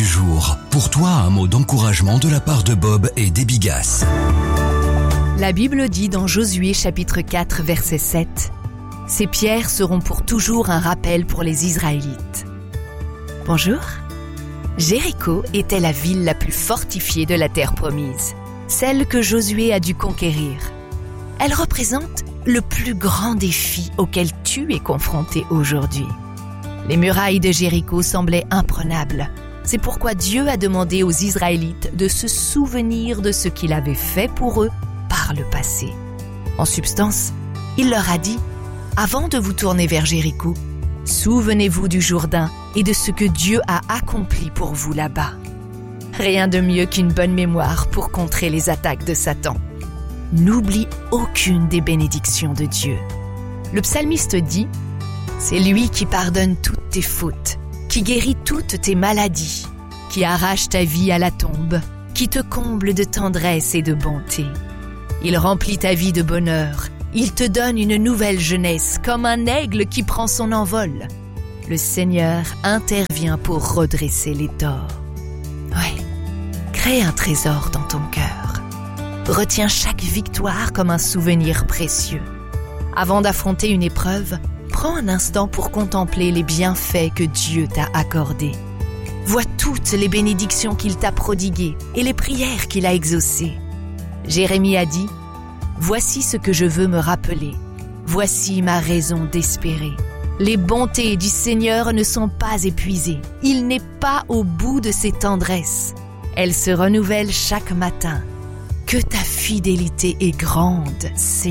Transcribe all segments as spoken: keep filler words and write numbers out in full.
du jour. Pour toi, un mot d'encouragement de la part de Bob et des Bigas. La Bible dit dans Josué chapitre quatre verset sept « Ces pierres seront pour toujours un rappel pour les Israélites. » Bonjour. Jéricho était la ville la plus fortifiée de la terre promise, celle que Josué a dû conquérir. Elle représente le plus grand défi auquel tu es confronté aujourd'hui. Les murailles de Jéricho semblaient imprenables. C'est pourquoi Dieu a demandé aux Israélites de se souvenir de ce qu'il avait fait pour eux par le passé. En substance, il leur a dit « Avant de vous tourner vers Jéricho, souvenez-vous du Jourdain et de ce que Dieu a accompli pour vous là-bas. » Rien de mieux qu'une bonne mémoire pour contrer les attaques de Satan. N'oublie aucune des bénédictions de Dieu. Le psalmiste dit « C'est lui qui pardonne toutes tes fautes, qui guérit toutes tes maladies, qui arrache ta vie à la tombe, qui te comble de tendresse et de bonté. Il remplit ta vie de bonheur, il te donne une nouvelle jeunesse comme un aigle qui prend son envol. Le Seigneur intervient pour redresser les torts. » Ouais, crée un trésor dans ton cœur. Retiens chaque victoire comme un souvenir précieux. Avant d'affronter une épreuve, prends un instant pour contempler les bienfaits que Dieu t'a accordés. Vois toutes les bénédictions qu'il t'a prodiguées et les prières qu'il a exaucées. Jérémie a dit « Voici ce que je veux me rappeler. Voici ma raison d'espérer. Les bontés du Seigneur ne sont pas épuisées. Il n'est pas au bout de ses tendresses. Elles se renouvellent chaque matin. Que ta fidélité est grande, Seigneur. »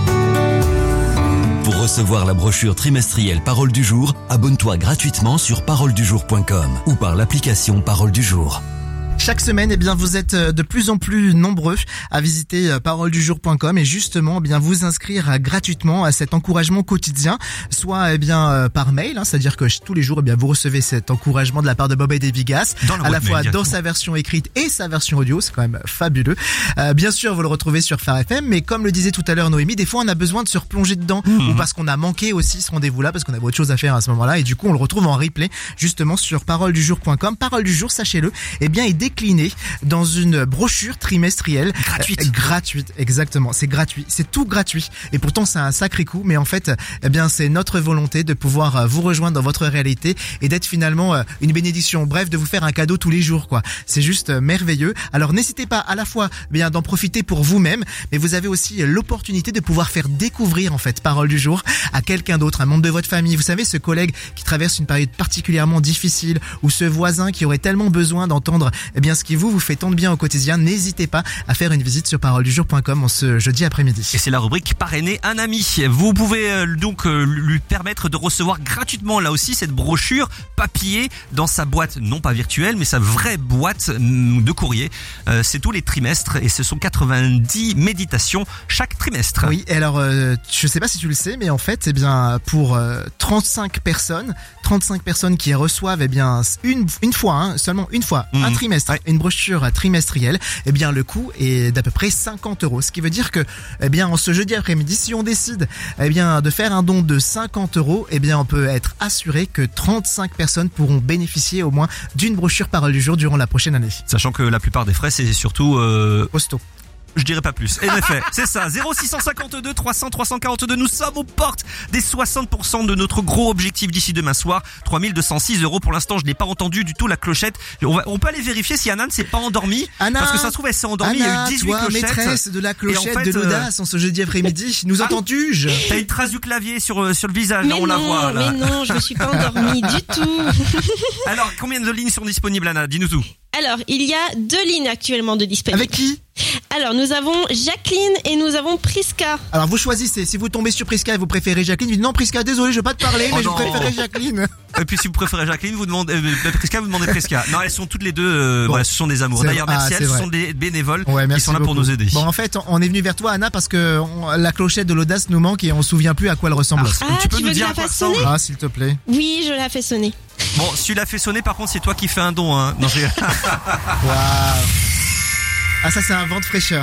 Pour recevoir la brochure trimestrielle Parole du jour, abonne-toi gratuitement sur parole du jour point com ou par l'application Parole du jour. Chaque semaine, eh bien, vous êtes de plus en plus nombreux à visiter parole du jour point com et justement, eh bien, vous inscrire gratuitement à cet encouragement quotidien, soit, eh bien, par mail, hein, c'est-à-dire que tous les jours, eh bien, vous recevez cet encouragement de la part de Bob et des Bigas, à la fois dans sa version écrite et sa version audio, c'est quand même fabuleux. Euh, bien sûr, vous le retrouvez sur Phare F M, mais comme le disait tout à l'heure Noémie, des fois, on a besoin de se replonger dedans, mmh. ou parce qu'on a manqué aussi ce rendez-vous-là, parce qu'on avait autre chose à faire à ce moment-là, et du coup, on le retrouve en replay, justement, sur parole du jour point com. Parole du jour, sachez-le, eh bien, est décliné dans une brochure trimestrielle gratuite. Euh, gratuite, exactement. C'est gratuit, c'est tout gratuit. Et pourtant, c'est un sacré coup. Mais en fait, eh bien, c'est notre volonté de pouvoir vous rejoindre dans votre réalité et d'être finalement une bénédiction. Bref, de vous faire un cadeau tous les jours, quoi. C'est juste merveilleux. Alors, n'hésitez pas à la fois, eh bien, d'en profiter pour vous-même, mais vous avez aussi l'opportunité de pouvoir faire découvrir en fait Parole du jour à quelqu'un d'autre, un membre de votre famille. Vous savez, ce collègue qui traverse une période particulièrement difficile, ou ce voisin qui aurait tellement besoin d'entendre, eh bien, ce qui vous vous fait tant de bien au quotidien. N'hésitez pas à faire une visite sur parole du jour point com en ce jeudi après-midi. Et c'est la rubrique parrainer un ami. Vous pouvez euh, donc euh, lui permettre de recevoir gratuitement là aussi cette brochure papier dans sa boîte, non pas virtuelle, mais sa vraie boîte de courrier. Euh, c'est tous les trimestres et ce sont quatre-vingt-dix méditations chaque trimestre. Oui, et alors euh, je sais pas si tu le sais, mais en fait, eh bien, pour euh, trente-cinq personnes, trente-cinq personnes qui reçoivent, eh bien, une une fois, hein, seulement une fois, mmh. un trimestre, ouais. une brochure trimestrielle, eh bien, le coût est d'à peu près cinquante euros. Ce qui veut dire que, eh bien, en ce jeudi après-midi, si on décide, eh bien, de faire un don de cinquante euros, eh bien, on peut être assuré que trente-cinq personnes pourront bénéficier au moins d'une brochure Parole du jour durant la prochaine année. Sachant que la plupart des frais, c'est surtout euh... costaud. Je dirais pas plus. En effet, c'est ça. zéro six cent cinquante-deux trois cents trois cent quarante-deux. Nous sommes aux portes des soixante pour cent de notre gros objectif d'ici demain soir. trois mille deux cent six euros. Pour l'instant, je n'ai pas entendu du tout la clochette. On, va, on peut aller vérifier si Anna ne s'est pas endormie. Anna, parce que ça se trouve, elle s'est endormie. Anna, il y a eu dix-huit toi, clochettes. Maîtresse de la clochette en fait, de l'audace euh... en ce jeudi après-midi. Nous ah, entends-tu? T'as une trace du clavier sur, sur le visage. Mais là, on non, la voit, là. mais non, je me suis pas endormie du tout. Alors, combien de lignes sont disponibles, Anna? Dis-nous tout. Alors, il y a deux lignes actuellement de disponibles. Avec qui? Alors, nous avons Jacqueline et nous avons Priska. Alors, vous choisissez. Si vous tombez sur Priska et vous préférez Jacqueline, vous dites non, Priska, désolé, je veux pas te parler, oh mais non. je préférais Jacqueline. Et puis, si vous préférez Jacqueline, vous demandez, euh, Priska, vous demandez Priska. Non, elles sont toutes les deux, euh, bon, voilà, ce sont des amours. D'ailleurs, merci ah, elles, ce sont des bénévoles ouais, qui sont là beaucoup. pour nous aider. Bon, en fait, on est venu vers toi, Anna, parce que on, la clochette de l'audace nous manque et on se souvient plus à quoi elle ressemble. Ah, ah tu peux tu nous dire à quoi elle ressemble? Ah, s'il te plaît. Oui, je la fais sonner. Bon, si tu l'as fait sonner, par contre, c'est toi qui fais un don, hein. Non, j'ai... Waouh. Ah, ça, c'est un vent de fraîcheur.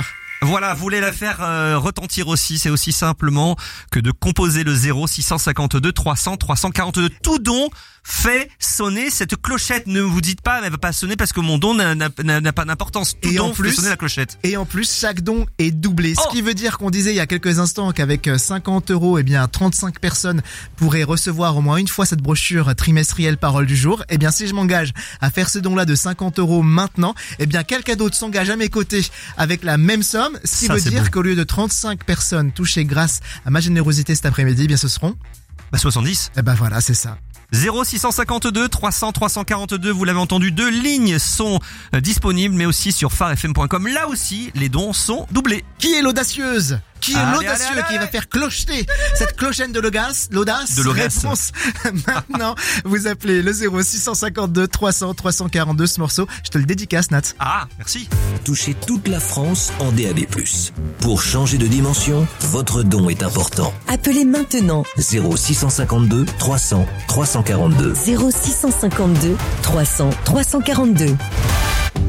Voilà, vous voulez la faire euh, retentir aussi, c'est aussi simplement que de composer le zéro six cent cinquante-deux trois cents trois cent quarante-deux. Tout don fait sonner cette clochette. Ne vous dites pas, elle va pas sonner parce que mon don n'a, n'a, n'a pas d'importance. Tout Et don en plus, fait sonner la clochette. Et en plus, chaque don est doublé. Ce Oh. qui veut dire qu'on disait il y a quelques instants qu'avec cinquante euros, eh bien, trente-cinq personnes pourraient recevoir au moins une fois cette brochure trimestrielle Parole du jour. Eh bien, si je m'engage à faire ce don-là de cinquante euros maintenant, eh bien, quelqu'un d'autre s'engage à mes côtés avec la même somme. Ce qui Ça, veut c'est dire beau. qu'au lieu de trente-cinq personnes touchées grâce à ma générosité cet après-midi, eh bien, ce seront, Bah soixante-dix. eh ben voilà, c'est ça. zéro six cent cinquante-deux trois cents trois cent quarante-deux, vous l'avez entendu, deux lignes sont euh, disponibles, mais aussi sur phare f m point com. Là aussi, les dons sont doublés. Qui est l'audacieuse? Qui est Allez, l'audacieux allez, allez, qui va allez. faire clocheter cette clochette de l'audace? L'audace. De l'audace. Réponse. Maintenant, vous appelez le zéro six cent cinquante-deux trois cents trois cent quarante-deux ce morceau. Je te le dédicace, Nat. Ah, merci. Touchez toute la France en D A B plus. Pour changer de dimension, votre don est important. Appelez maintenant zéro six cent cinquante-deux trois cents trois cent quarante-deux. zéro six cent cinquante-deux trois cents trois cent quarante-deux.